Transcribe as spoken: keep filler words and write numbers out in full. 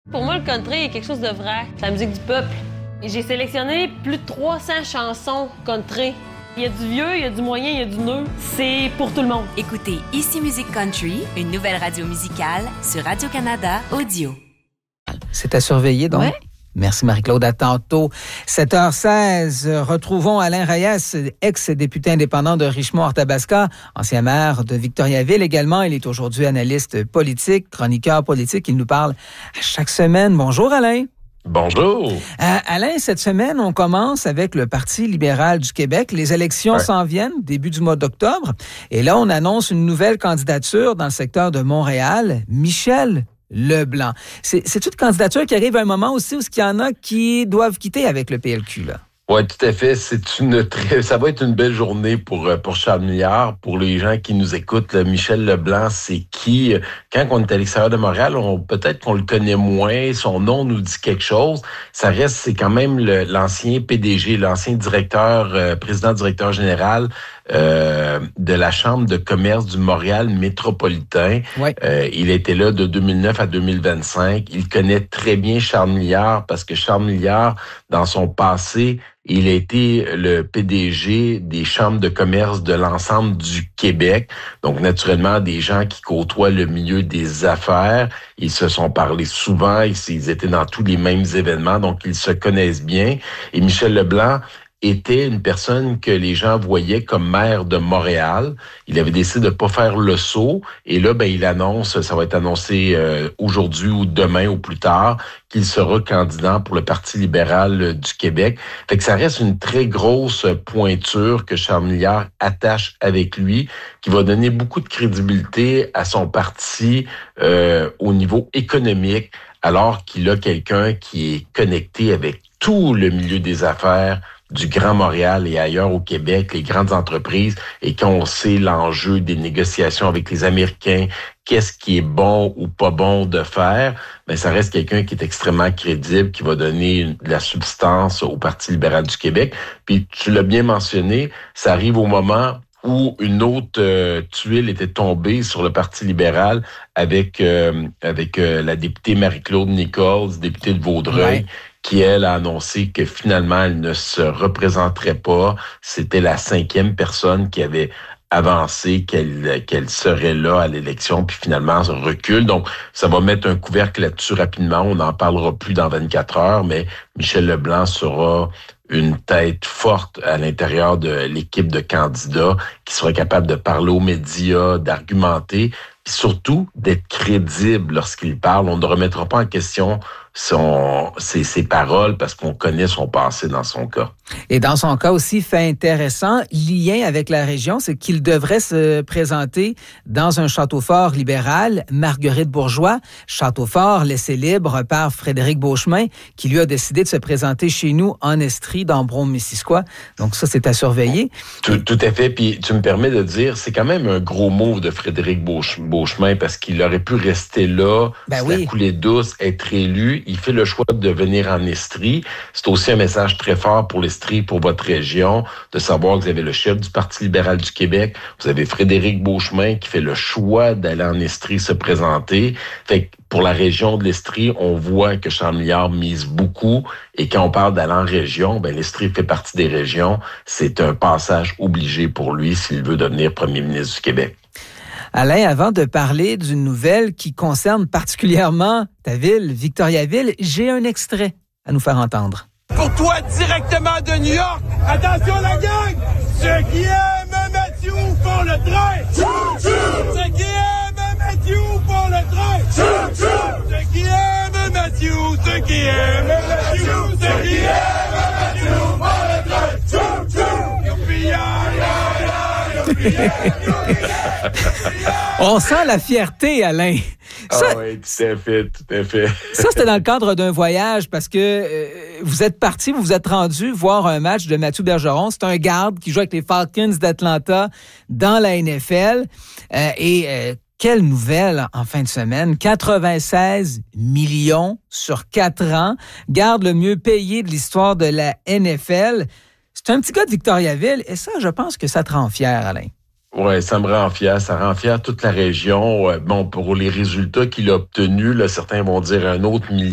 Pour moi, le country est quelque chose de vrai. C'est la musique du peuple. Et j'ai sélectionné plus de trois cents chansons country. Il y a du vieux, il y a du moyen, il y a du neuf. C'est pour tout le monde. Écoutez Ici Musique Country, une nouvelle radio musicale sur Radio-Canada Audio. C'est à surveiller, donc. Ouais. Merci Marie-Claude. À tantôt. sept heures seize, retrouvons Alain Reyes, ex-député indépendant de Richemont-Arthabasca, ancien maire de Victoriaville également. Il est aujourd'hui analyste politique, chroniqueur politique. Il nous parle chaque semaine. Bonjour Alain. Bonjour. Euh, Alain, cette semaine, on commence avec le Parti libéral du Québec. Les élections ouais. s'en viennent, début du mois d'octobre. Et là, on annonce une nouvelle candidature dans le secteur de Montréal, Michel Leblanc. C'est, c'est une candidature qui arrive à un moment aussi où il y en a qui doivent quitter avec le P L Q, là. Oui, tout à fait. C'est une très, ça va être une belle journée pour pour Charles Milliard. Pour les gens qui nous écoutent, là, Michel Leblanc, c'est qui? Quand on est à l'extérieur de Montréal, on peut-être qu'on le connaît moins. Son nom nous dit quelque chose. Ça reste, c'est quand même le, l'ancien P D G, l'ancien directeur, euh, président directeur général euh, de la Chambre de commerce du Montréal métropolitain. Ouais. Euh, il était là de deux mille neuf à deux mille vingt-cinq. Il connaît très bien Charles Milliard parce que Charles Milliard, dans son passé, il a été le P D G des chambres de commerce de l'ensemble du Québec. Donc, naturellement, des gens qui côtoient le milieu des affaires. Ils se sont parlé souvent. Ils étaient dans tous les mêmes événements. Donc, ils se connaissent bien. Et Michel Leblanc était une personne que les gens voyaient comme maire de Montréal. Il avait décidé de pas faire le saut. Et là, ben, il annonce, ça va être annoncé euh, aujourd'hui ou demain ou plus tard, qu'il sera candidat pour le Parti libéral du Québec. Fait que ça reste une très grosse pointure que Charles Milliard attache avec lui, qui va donner beaucoup de crédibilité à son parti euh, au niveau économique, alors qu'il a quelqu'un qui est connecté avec tout le milieu des affaires du Grand Montréal et ailleurs au Québec, les grandes entreprises, et qu'on sait l'enjeu des négociations avec les Américains, qu'est-ce qui est bon ou pas bon de faire, ben ça reste quelqu'un qui est extrêmement crédible, qui va donner une, de la substance au Parti libéral du Québec. Puis tu l'as bien mentionné, ça arrive au moment où une autre euh, tuile était tombée sur le Parti libéral avec euh, avec euh, la députée Marie-Claude Nichols, députée de Vaudreuil, ouais. qui, elle, a annoncé que finalement, elle ne se représenterait pas. C'était la cinquième personne qui avait avancé qu'elle qu'elle serait là à l'élection, puis finalement, ça recule. Donc, ça va mettre un couvercle là-dessus rapidement. On n'en parlera plus dans vingt-quatre heures, mais Michel Leblanc sera une tête forte à l'intérieur de l'équipe de candidats qui sera capable de parler aux médias, d'argumenter, puis surtout d'être crédible lorsqu'il parle. On ne remettra pas en question son, ses, ses paroles parce qu'on connaît son passé dans son cas. Et dans son cas aussi, fait intéressant, lien avec la région, c'est qu'il devrait se présenter dans un château fort libéral, Marguerite Bourgeois, château fort laissé libre par Frédéric Beauchemin, qui lui a décidé de se présenter chez nous en Estrie, dans Brome-Missisquoi. Donc ça, c'est à surveiller. Tout, tout à fait. Puis tu me permets de dire, c'est quand même un gros move de Frédéric Beauchemin parce qu'il aurait pu rester là, ben se oui. la couler douce, être élu. Il fait le choix de venir en Estrie. C'est aussi un message très fort pour l'Estrie, pour votre région, de savoir que vous avez le chef du Parti libéral du Québec, vous avez Frédéric Beauchemin qui fait le choix d'aller en Estrie se présenter. Fait que pour la région de l'Estrie, on voit que Charles Milliard mise beaucoup. Et quand on parle d'aller en région, ben l'Estrie fait partie des régions. C'est un passage obligé pour lui s'il veut devenir premier ministre du Québec. Alain, avant de parler d'une nouvelle qui concerne particulièrement ta ville, Victoriaville, j'ai un extrait à nous faire entendre. Pour toi, directement de New York, attention la gang! Ceux qui aiment Mathieu font le train! Tchou, tchou! Ceux qui aiment Mathieu font le train! Tchou, tchou! Ceux qui aiment Mathieu, ceux qui aiment Mathieu, ceux qui aiment Mathieu font le train! Tchou, tchou! Youpi, ya, ya, ya, youpi, ya, youpi, ya. On sent la fierté, Alain. Ça, ah oui, tout à fait, tout à fait. Ça, c'était dans le cadre d'un voyage parce que euh, vous êtes parti, vous vous êtes rendu voir un match de Mathieu Bergeron. C'est un garde qui joue avec les Falcons d'Atlanta dans la N F L. Euh, et euh, quelle nouvelle en fin de semaine. quatre-vingt-seize millions sur quatre ans. Garde le mieux payé de l'histoire de la N F L. C'est un petit gars de Victoriaville. Et ça, je pense que ça te rend fier, Alain. Oui, ça me rend fier. Ça rend fier toute la région. Bon, pour les résultats qu'il a obtenus, là, certains vont dire un autre million.